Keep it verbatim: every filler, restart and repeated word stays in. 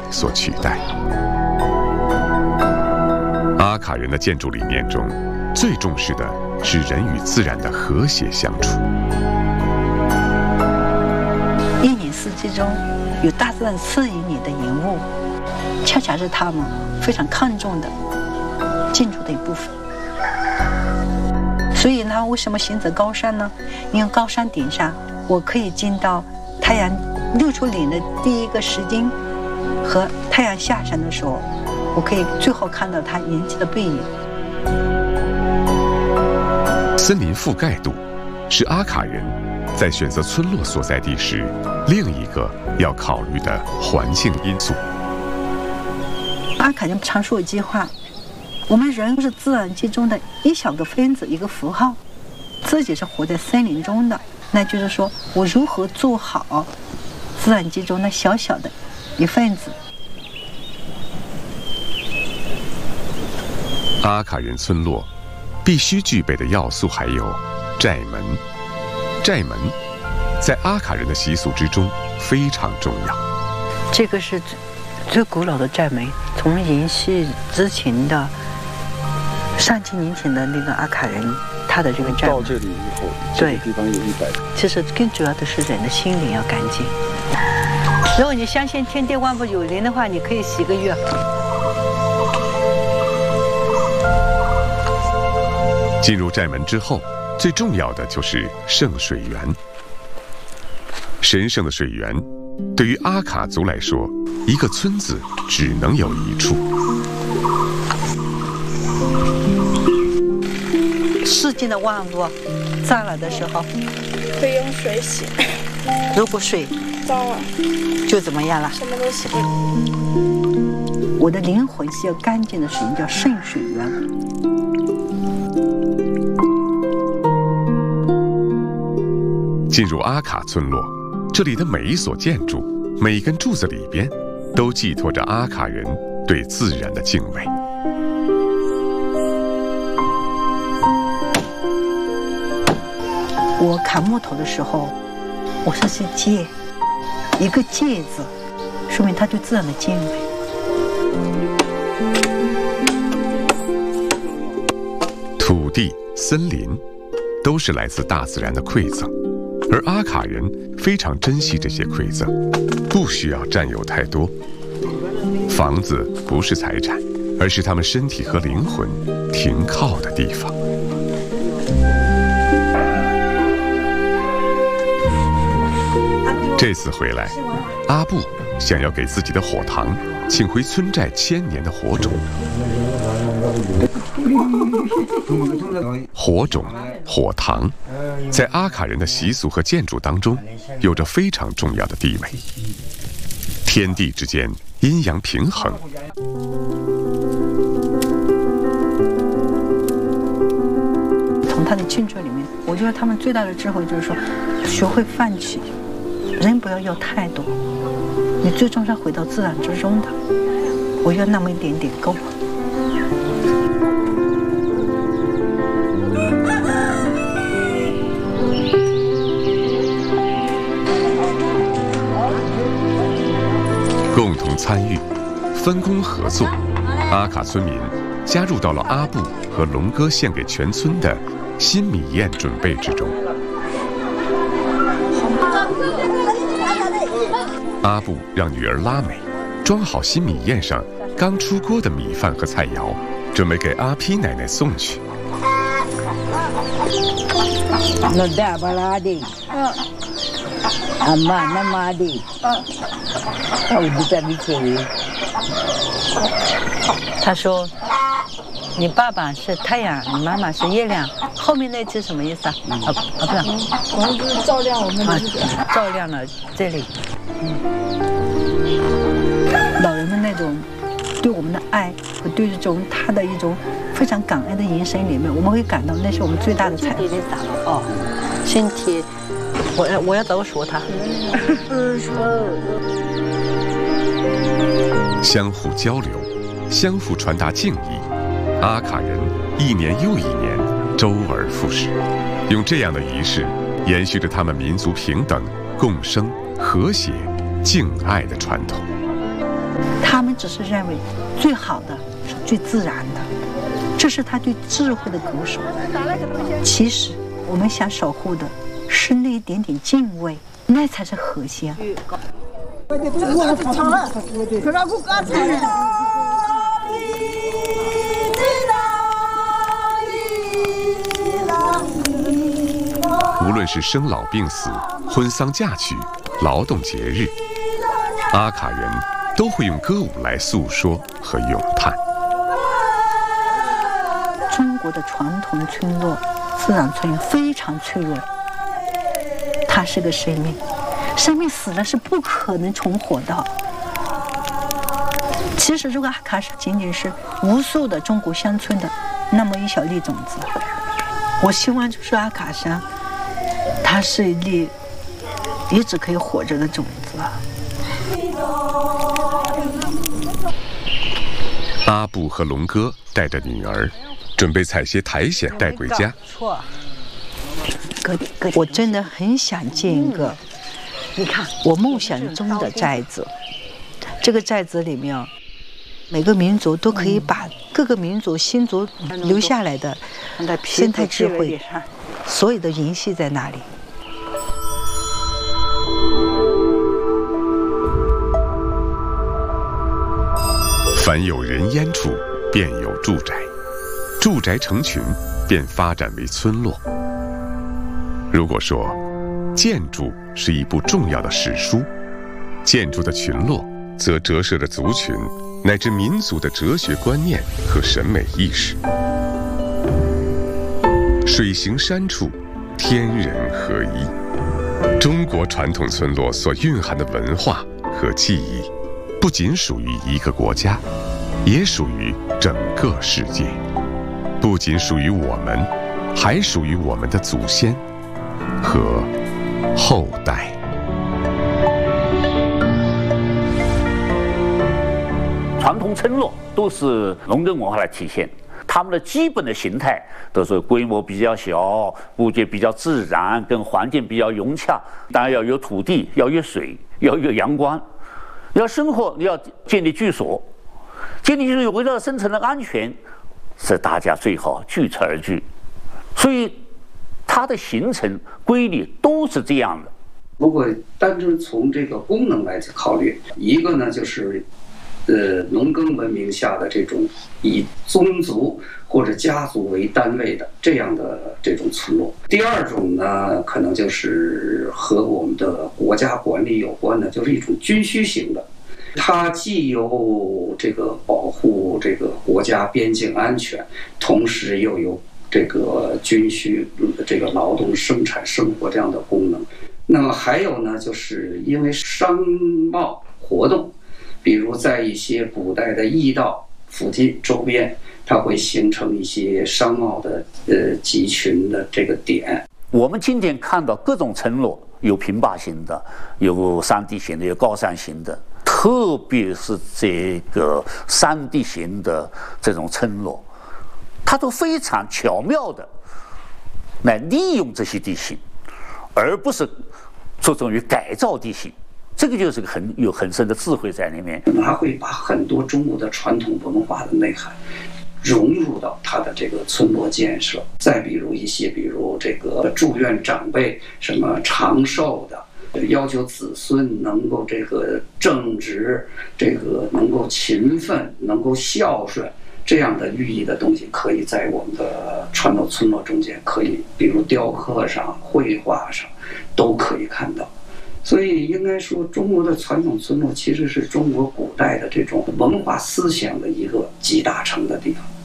所取代。阿卡人的建筑理念中，最重视的是人与自然的和谐相处。 一年四季中有大自然赐予你的云雾，恰恰是他们非常看重的建筑的一部分。所以呢，为什么选择高山呢？因为高山顶上，我可以见到太阳露出脸的第一个时间，和太阳下山的时候，我可以最后看到它延期的背影。 森林覆盖度是阿卡人在选择村落所在地时另一个要考虑的环境因素。 阿卡人常说一句话：我们人是自然界中的一小个分子，一个符号，自己是活在森林中的。那就是说我如何做好自然界中那小小的一份子。 阿卡人村落必须具备的要素还有寨门。寨门在阿卡人的习俗之中非常重要。 这个是最最古老的寨门，从延续之前的上千年前的那个阿卡人，他的这个寨门到这里以后， 对， 这个地方有一百。 其实更主要的是人的心灵要干净。如果你相信天地万物有灵的话，你可以洗个月。 进入寨门之后，最重要的就是圣水源。神圣的水源，对于阿卡族来说，一个村子只能有一处。 世间的万物脏了的时候， 会用水洗。 如果水脏了， 就怎么样了？ 什么都洗不了。 我的灵魂需要干净的水，叫圣水源。 进入阿卡村落，这里的每一所建筑、每一根柱子里边，都寄托着阿卡人对自然的敬畏。 我砍木头的时候，我是去借一个借字，说明他对自然的敬畏。 土地、森林，都是来自大自然的馈赠。而阿卡人非常珍惜这些馈赠，不需要占有太多。房子不是财产，而是他们身体和灵魂停靠的地方。这次回来，阿布想要给自己的火塘请回村寨千年的火种。火种、火塘，在阿卡人的习俗和建筑当中，有着非常重要的地位。天地之间阴阳平衡。 从他的建筑里面，我觉得他们最大的智慧就是说，学会放弃，人不要要太多，你最终是回到自然之中的。我要那么一点点够了。 共同参与、分工合作，阿卡村民加入到了阿布和龙哥献给全村的新米宴准备之中。阿布让女儿拉美装好新米宴上刚出锅的米饭和菜肴，准备给阿皮奶奶送去。 那大巴拉的，嗯，阿妈那妈的，嗯，我不在你这里。 他说：“你爸爸是太阳，你妈妈是月亮。”后面那句什么意思啊？啊啊，不是， 我们就是照亮我们的这个， 照亮了这里。嗯，老人的那种对我们的爱和对这种他的一种非常感恩的眼神里面，我们会感到那是我们最大的财富。哦，身体，我要我要怎么说他？ 相互交流，相互传达敬意。阿卡人一年又一年，周而复始，用这样的仪式延续着他们民族平等、共生、和谐、敬爱的传统。 他们只是认为最好的是最自然的，这是他对智慧的歌手。其实我们想守护的是那一点点敬畏，那才是核心。 无论是生老病死、婚丧嫁娶、劳动节日，阿卡人都会用歌舞来诉说和咏叹。 中国的传统村落自然村非常脆弱，它是个生命，生命死了是不可能重活的。其实这个阿卡莎仅仅是无数的中国乡村的那么一小粒种子。我希望就是阿卡莎，它是一粒一直可以活着的种子。 阿布和龙哥带着女儿，准备采些苔藓带回家。 我真的很想建一个，你看我梦想中的寨子。这个寨子里面，每个民族都可以把各个民族新族留下来的生态智慧，所有的联系在那里。 凡有人烟处，便有住宅，住宅成群，便发展为村落。如果说建筑是一部重要的史书，建筑的群落则折射着族群乃至民族的哲学观念和审美意识。水行山处，天人合一。中国传统村落所蕴含的文化和记忆，不仅属于一个国家，也属于整个世界。不仅属于我们，还属于我们的祖先和后代。 传统村落都是农耕文化的体现，它们的基本的形态都是规模比较小，布局比较自然，跟环境比较融洽。当然要有土地，要有水，要有阳光。要生活，你要建立居所，建立居所为了生存的安全，是大家最好聚策而居。所以它的形成规律都是这样的。 如果单纯从这个功能来考虑，一个呢就是，呃，农耕文明下的这种以宗族或者家族为单位的这样的这种村落。第二种呢，可能就是和我们的国家管理有关的，就是一种军需型的。它既有这个保护这个国家边境安全，同时又有这个军需、这个劳动生产生活这样的功能。那么还有呢，就是因为商贸活动，比如在一些古代的驿道附近周边，它会形成一些商贸的呃集群的这个点。 我们今天看到各种村落，有平坝型的，有山地型的，有高山型的，特别是这个山地型的这种村落，它都非常巧妙的来利用这些地形，而不是着重于改造地形。这个就是个很有很深的智慧在里面。 它会把很多中国的传统文化的内涵融入到它的这个村落建设。再比如一些，比如这个祝愿长辈什么长寿的，要求子孙能够这个正直，这个能够勤奋，能够孝顺，这样的寓意的东西，可以在我们的传统村落中间，可以比如雕刻上、绘画上都可以看到。所以应该说，中国的传统村落其实是中国古代的这种文化思想的一个集大成的地方。